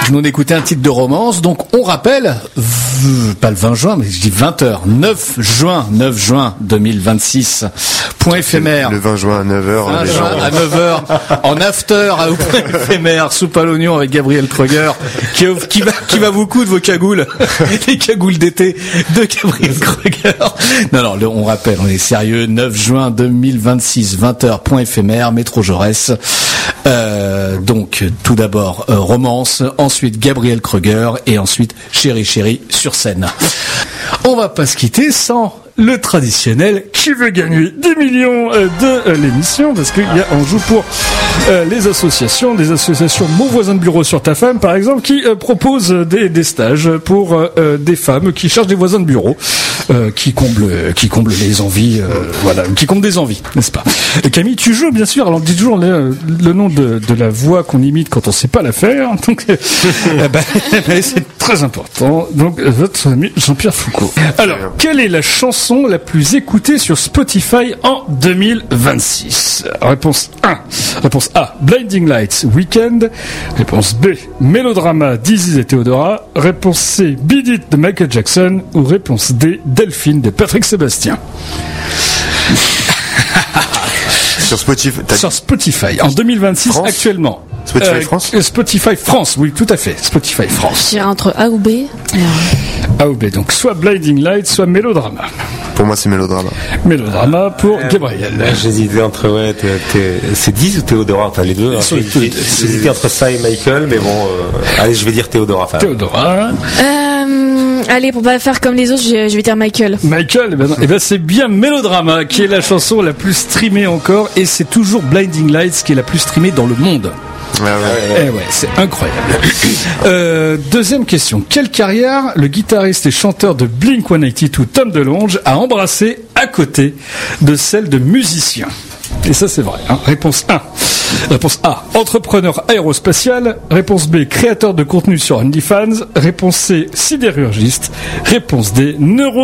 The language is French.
Vous nous écoutez un titre de romance, donc on rappelle, pas le 20 juin, mais je dis 20h, 9 juin 2026, point éphémère. Le 20 juin à 9h. À 9h, en after, au point éphémère, soupe à l'oignon avec Gabriel Kruger, qui va vous coudre vos cagoules, les cagoules d'été de Gabriel Kruger. Non, on rappelle, on est sérieux, 9 juin 2026, 20h, point éphémère, métro Jaurès. Donc, tout d'abord, romance, ensuite Gabriel Kruger, et ensuite Chéri Chéri sur scène. On va pas se quitter sans le traditionnel qui veut gagner 10 millions de l'émission, parce qu'il y a en joue pour des associations Mon voisin de bureau sur ta femme par exemple, qui proposent des stages pour des femmes qui cherchent des voisins de bureau, qui comblent les envies, voilà, qui comblent des envies, n'est-ce pas? Camille, tu joues bien sûr, alors dis toujours le nom de la voix qu'on imite quand on sait pas la faire, donc c'est très important. Donc votre ami Jean-Pierre Foucault. Alors, quelle est la chanson la plus écoutée sur Spotify en 2026? Réponse 1. Réponse A, Blinding Lights, Weekend. Réponse B, Mélodrama, Dizzy et Théodora. Réponse C, Beat It de Michael Jackson. Ou réponse D, Delphine de Patrick Sébastien. Sur Spotify, en 2026 France actuellement. Spotify France Spotify France, oui, tout à fait. Spotify France. Je dirais entre A ou B. A ou B, donc soit Blinding Lights, soit Mélodrama. Pour moi, c'est Mélodrama. Mélodrama pour Gabriel. J'hésitais entre, c'est Diz ou Théodora, enfin les deux. J'hésitais entre ça et Michael, mais bon, allez, je vais dire Théodora. Théodora. Allez, pour pas faire comme les autres, je vais dire Michael. Michael, c'est bien Mélodrama qui est la chanson la plus streamée encore, et c'est toujours Blinding Lights qui est la plus streamée dans le monde. Eh ouais, c'est incroyable. Deuxième question. Quelle carrière le guitariste et chanteur de Blink-182 Tom DeLonge a embrassé à côté de celle de musicien? Et ça, c'est vrai. Hein. Réponse 1. Réponse A, entrepreneur aérospatial. Réponse B, créateur de contenu sur OnlyFans. Réponse C, sidérurgiste. Réponse D,